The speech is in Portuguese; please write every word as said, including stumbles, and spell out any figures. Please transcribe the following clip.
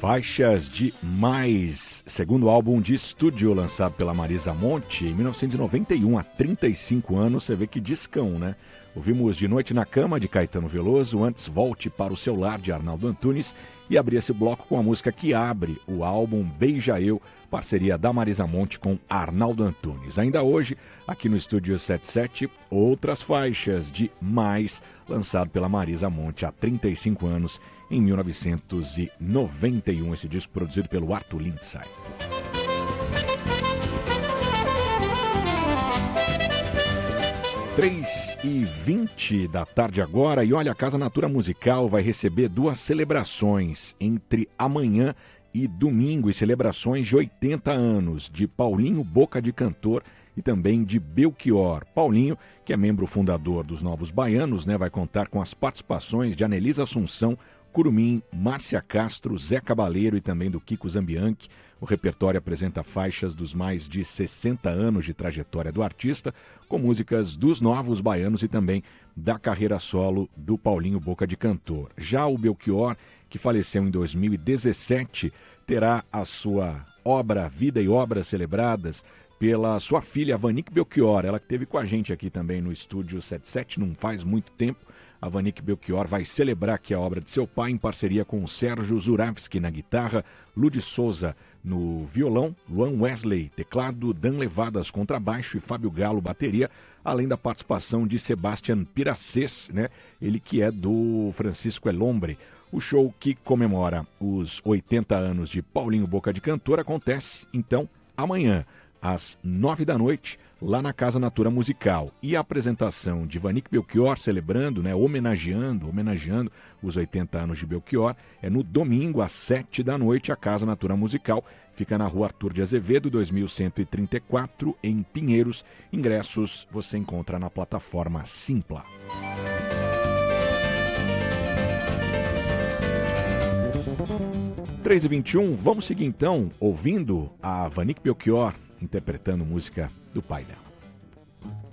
Faixas de Mais, segundo álbum de estúdio lançado pela Marisa Monte em mil novecentos e noventa e um, há trinta e cinco anos. Você vê que discão, né? Ouvimos De Noite na Cama, de Caetano Veloso, antes Volte para o Seu Lar, de Arnaldo Antunes, e abri esse bloco com a música que abre o álbum Beija Eu, parceria da Marisa Monte com Arnaldo Antunes. Ainda hoje, aqui no Estúdio setenta e sete, outras faixas de Mais, lançado pela Marisa Monte há trinta e cinco anos, em mil novecentos e noventa e um, esse disco produzido pelo Arthur Lindsay. três e vinte da tarde agora, e olha, a Casa Natura Musical vai receber duas celebrações entre amanhã e domingo, e celebrações de oitenta anos de Paulinho Boca de Cantor e também de Belchior. Paulinho, que é membro fundador dos Novos Baianos, né, vai contar com as participações de Anelisa Assunção, Curumim, Márcia Castro, Zé Cabaleiro e também do Kiko Zambianchi. O repertório apresenta faixas dos mais de sessenta anos de trajetória do artista, com músicas dos Novos Baianos e também da carreira solo do Paulinho Boca de Cantor. Já o Belchior, que faleceu em dois mil e dezessete, terá a sua obra, vida e obras celebradas pela sua filha, Vanique Belchior, ela que esteve com a gente aqui também no Estúdio setenta e sete, não faz muito tempo. A Vanique Belchior vai celebrar aqui a obra de seu pai em parceria com o Sérgio Zuravski na guitarra, Ludi Souza no violão, Luan Wesley teclado, Dan Levadas contrabaixo e Fábio Galo bateria, além da participação de Sebastian Piracés, né? Ele que é do Francisco Elombre. O show, que comemora os oitenta anos de Paulinho Boca de Cantor, acontece então amanhã, às nove da noite, lá na Casa Natura Musical. E a apresentação de Vanique Belchior, celebrando, né, homenageando, homenageando os oitenta anos de Belchior, é no domingo, às sete da noite, a Casa Natura Musical. Fica na rua Arthur de Azevedo, dois mil cento e trinta e quatro, em Pinheiros. Ingressos você encontra na plataforma Simpla. três e vinte e um, vamos seguir então ouvindo a Vanique Belchior interpretando música do pai dela.